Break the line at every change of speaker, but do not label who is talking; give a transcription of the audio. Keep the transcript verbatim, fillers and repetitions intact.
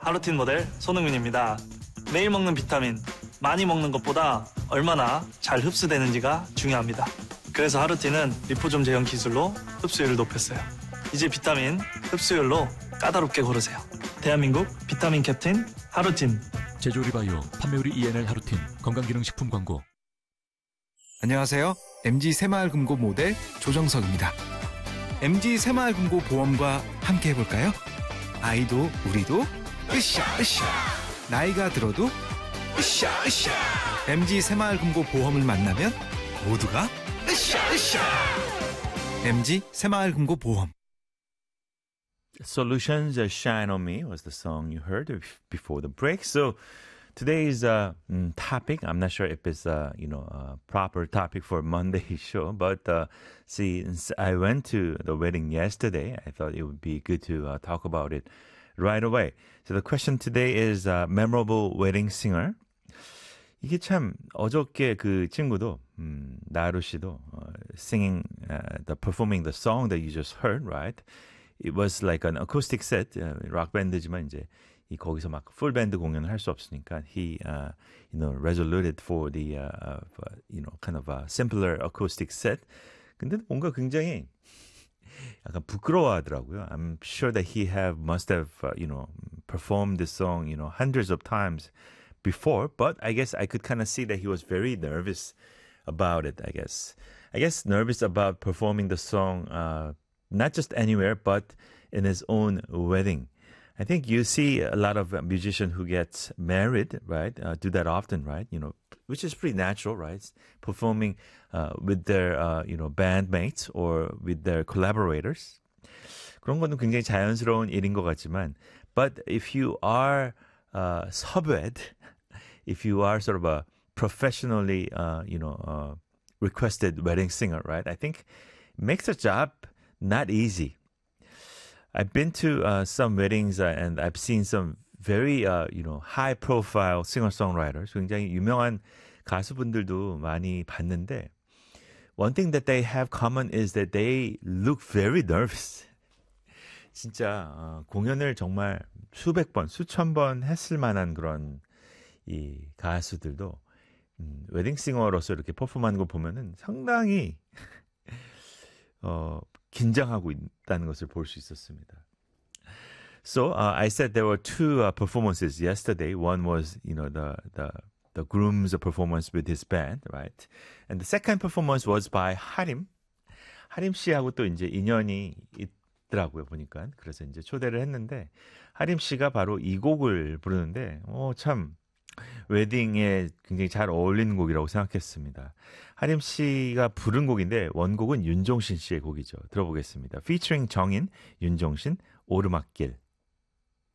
하루틴 모델 손흥민입니다. 매일 먹는 비타민, 많이 먹는 것보다 얼마나 잘 흡수되는지가 중요합니다. 그래서 하루틴은 리포좀 제형 기술로 흡수율을 높였어요. 이제 비타민 흡수율로 까다롭게 고르세요. 대한민국 비타민 캡틴 하루틴.
제조리바이오 판매율이 이엔엘 하루틴 건강기능식품 광고.
안녕하세요. 엠지 새마을금고 모델 조정석입니다. 엠지 새마을금고 보험과 함께 해볼까요? 아이도 우리도 으쌰 으쌰. 나이가 들어도 으쌰 으쌰. 엠지 새마을금고 보험을 만나면 모두가 으쌰 으쌰. 엠지 새마을금고 보험.
Solutions uh, Shine on Me was the song you heard before the break. So today's uh, mm, topic, I'm not sure if it's a you know a proper topic for Monday show, but uh, since I went to the wedding yesterday, I thought it would be good to uh, talk about it right away. So the question today is uh, memorable wedding singer. 이게 참 어저께 그 친구도 음, 나루 씨도 uh, singing, uh, the performing the song that you just heard, right? It was like an acoustic set, uh, 락 밴드지만 이제 이 거기서 막 풀 밴드 공연을 할 수 없으니까 he, uh, you know, resoluted for the, uh, uh, you know, kind of a simpler acoustic set. 근데 뭔가 굉장히 약간 부끄러워하더라고요. I'm sure that he have must have, uh, you know, performed this song, you know, hundreds of times before, but I guess I could kind of see that he was very nervous about it. I guess, I guess nervous about performing the song. Uh, Not just anywhere, but in his own wedding. I think you see a lot of musicians who get married, right? Uh, do that often, right? You know, which is pretty natural, right? Performing uh, with their, uh, you know, bandmates or with their collaborators. 그런 거는 굉장히 자연스러운 일인 것 같지만, but if you are uh, 섭외ed, if you are sort of a professionally, uh, you know, uh, requested wedding singer, right? I think it makes the job not easy. I've been to uh, some weddings uh, and I've seen some very, uh, you know, high-profile singer-songwriters. 굉장히 유명한 가수분들도 많이 봤는데 one thing that they have common is that they look very nervous. 진짜 어, 공연을 정말 수백 번, 수천 번 했을 만한 그런 이 가수들도 음, 웨딩싱어로서 이렇게 퍼폼하는 거 보면은 상당히 어, 긴장하고 있다는 것을 볼 수 있었습니다. So uh, I said there were two uh, performances yesterday. One was, you know, the the the groom's performance with his band, right? And the second performance was by 하림. 하림 씨하고 또 이제 인연이 있더라고요 보니까. 그래서 이제 초대를 했는데 하림 씨가 바로 이 곡을 부르는데, 어, 참. 웨딩에 굉장히 잘 어울리는 곡이라고 생각했습니다. 하림 씨가 부른 곡인데 원곡은 윤종신 씨의 곡이죠. 들어보겠습니다. Featuring 정인, 윤종신, 오르막길.